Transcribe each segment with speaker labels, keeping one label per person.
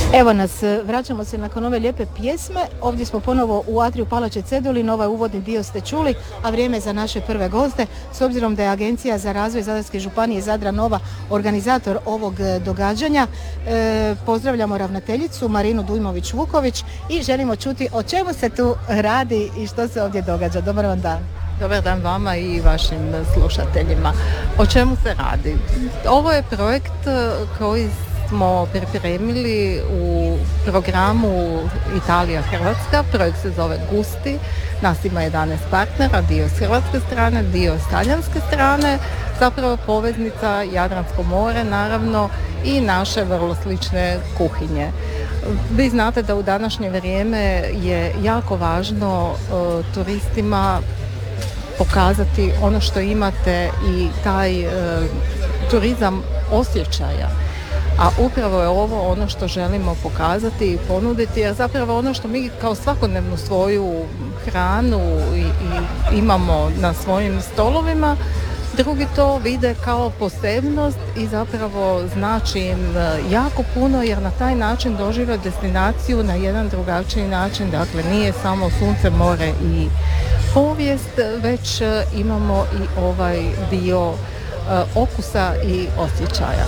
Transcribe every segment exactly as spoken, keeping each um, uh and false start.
Speaker 1: Evo nas, vraćamo se nakon ove lijepe pjesme. Ovdje smo ponovo u atriju Palače Cedulin, ovaj uvodni dio ste čuli, a vrijeme je za naše prve goste. S obzirom da je Agencija za razvoj Zadarske županije Zadra Nova organizator ovog događanja, e, pozdravljamo ravnateljicu Marinu Dujmović-Vuković i želimo čuti o čemu se tu radi i što se ovdje događa. Dobar vam dan.
Speaker 2: Dobar dan vama i vašim slušateljima. O čemu se radi? Ovo je projekt koji smo pripremili u programu Italija-Hrvatska. Projekt se zove Gusti. Nas ima jedanaest partnera, dio s hrvatske strane, dio s talijanske strane. Zapravo poveznica Jadransko more, naravno, i naše vrlo slične kuhinje. Vi znate da u današnje vrijeme je jako važno uh, turistima pokazati ono što imate i taj uh, turizam osjećaja. A upravo je ovo ono što želimo pokazati i ponuditi, a zapravo ono što mi kao svakodnevnu svoju hranu i, i imamo na svojim stolovima, drugi to vide kao posebnost i zapravo znači im jako puno, jer na taj način dožive destinaciju na jedan drugačiji način. Dakle, nije samo sunce, more i povijest, već imamo i ovaj dio okusa i osjećaja.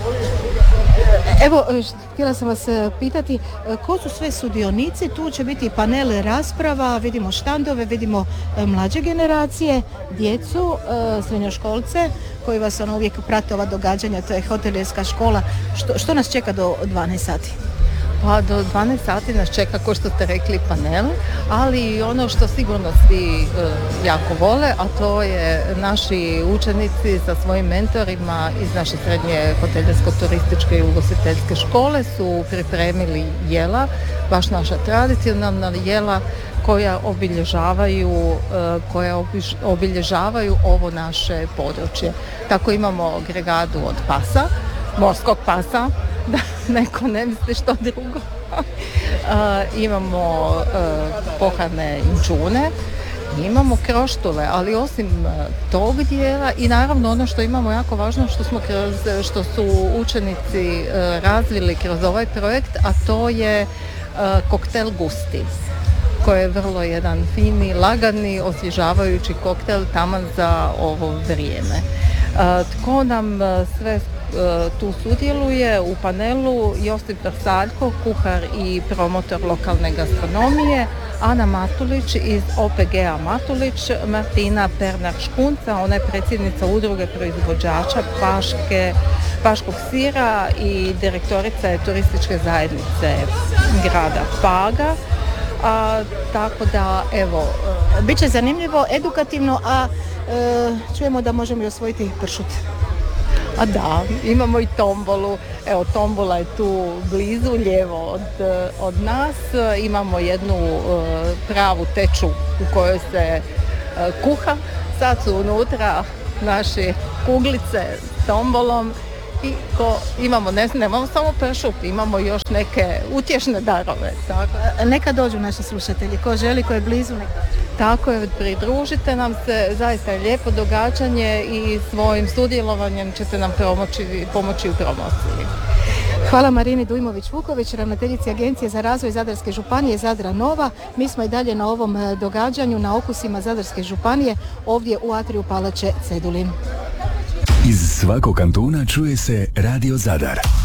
Speaker 1: Evo, htjela sam vas pitati, ko su sve sudionici? Tu će biti panel rasprava, vidimo štandove, vidimo mlađe generacije, djecu, srednjoškolce koji vas ono uvijek prate ova događanja, to je hotelijerska škola. Što, što nas čeka do dvanaest sati?
Speaker 2: Pa do dvanaest sati nas čeka, kao što ste rekli, panel, ali i ono što sigurno svi e, jako vole, a to je naši učenici sa svojim mentorima iz naše srednje hotelijersko-turističke i ugostiteljske škole su pripremili jela, baš naša tradicionalna jela koja obilježavaju, e, koja obiž, obilježavaju ovo naše područje. Tako imamo gregadu od pasa, morskog pasa, da neko ne misli što drugo. uh, imamo uh, pohane inčune, imamo kroštule, ali osim uh, tog dijela i naravno ono što imamo jako važno, što smo kroz, što su učenici uh, razvili kroz ovaj projekt, a to je uh, koktel Gusti, koji je vrlo jedan fini, lagani, osvježavajući koktel taman za ovo vrijeme. Uh, tko nam uh, sve tu sudjeluje u panelu? Josip Vrsaljko, kuhar i promotor lokalne gastronomije, Ana Matulić iz O P G-a Matulić, Martina Pernar-Škunca, ona je predsjednica udruge proizvođača paške, paškog sira i direktorica je turističke zajednice grada Paga. A, tako da, evo,
Speaker 1: biće zanimljivo, edukativno, a e, čujemo da možemo i osvojiti pršut.
Speaker 2: A da, imamo i tombolu. Evo, tombola je tu blizu, lijevo od, od nas. Imamo jednu uh, pravu teču u kojoj se uh, kuha. Sad su unutra naše kuglice s tombolom i ko, imamo, ne, nemamo samo pršut, imamo još neke utješne darove. Tako.
Speaker 1: Neka dođu naši slušatelji, ko želi, ko je blizu, neka.
Speaker 2: Tako je, pridružite nam se, zaista je lijepo događanje i svojim sudjelovanjem ćete nam pomoći, pomoći u promociji.
Speaker 1: Hvala Marini Dujmović-Vuković, ravnateljici Agencije za razvoj Zadarske županije Zadra Nova. Mi smo i dalje na ovom događanju, na okusima Zadarske županije, ovdje u atriju Palače Cedulin.
Speaker 3: Iz svakog kantuna čuje se Radio Zadar.